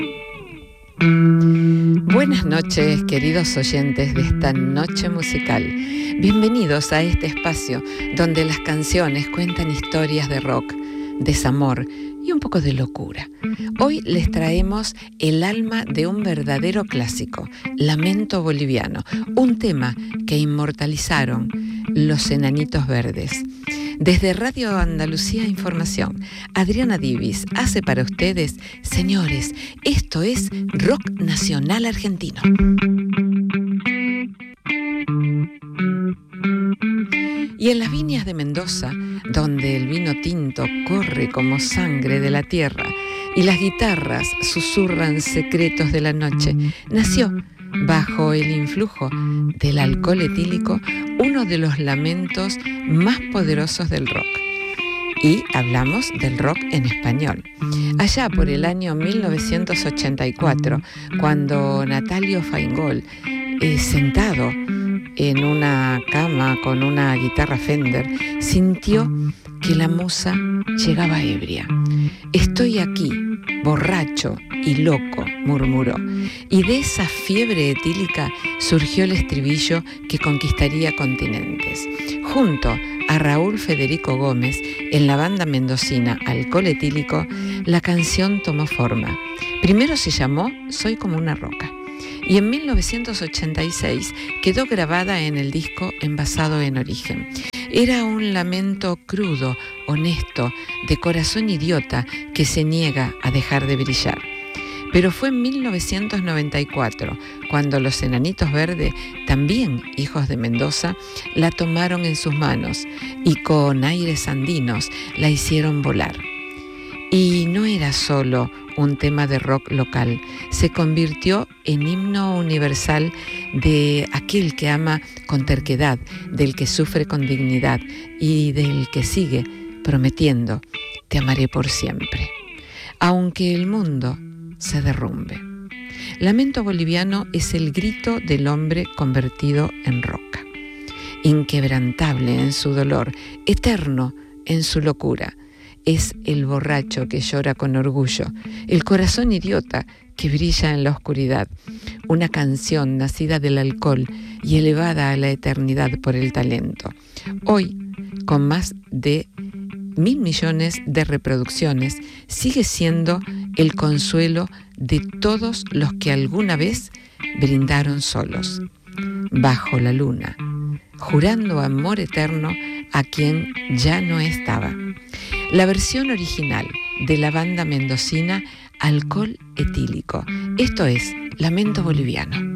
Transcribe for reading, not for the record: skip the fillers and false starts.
Buenas noches, queridos oyentes de esta noche musical. Bienvenidos a este espacio donde las canciones cuentan historias de rock, desamor y un poco de locura. Hoy les traemos el alma de un verdadero clásico, Lamento Boliviano, un tema que inmortalizaron los Enanitos Verdes. Desde Radio Andalucía Información, Adriana Divis hace para ustedes, señores, esto es Rock Nacional Argentino. Y en las viñas de Mendoza, donde el vino tinto corre como sangre de la tierra y las guitarras susurran secretos de la noche, nació, bajo el influjo del alcohol etílico, uno de los lamentos más poderosos del rock. Y hablamos del rock en español. Allá por el año 1984, cuando Natalio Feingold, sentado en una cama con una guitarra Fender, sintió que la musa llegaba ebria. «Estoy aquí, borracho y loco», murmuró. Y de esa fiebre etílica surgió el estribillo que conquistaría continentes. Junto a Raúl Federico Gómez, en la banda mendocina Alcohol Etílico, la canción tomó forma. Primero se llamó Soy como una roca. Y en 1986 quedó grabada en el disco Envasado en Origen. Era un lamento crudo, honesto, de corazón idiota que se niega a dejar de brillar. Pero fue en 1994 cuando los Enanitos Verdes, también hijos de Mendoza, la tomaron en sus manos y con aires andinos la hicieron volar. Y no era solo un tema de rock local, se convirtió en himno universal de aquel que ama con terquedad, del que sufre con dignidad y del que sigue prometiendo, te amaré por siempre, aunque el mundo se derrumbe. Lamento Boliviano es el grito del hombre convertido en roca, inquebrantable en su dolor, eterno en su locura. Es el borracho que llora con orgullo, el corazón idiota que brilla en la oscuridad. Una canción nacida del alcohol y elevada a la eternidad por el talento. Hoy, con más de 1.000 millones de reproducciones, sigue siendo el consuelo de todos los que alguna vez brindaron solos, bajo la luna, jurando amor eterno a quien ya no estaba. La versión original de la banda mendocina Alcohol Etílico. Esto es Lamento Boliviano.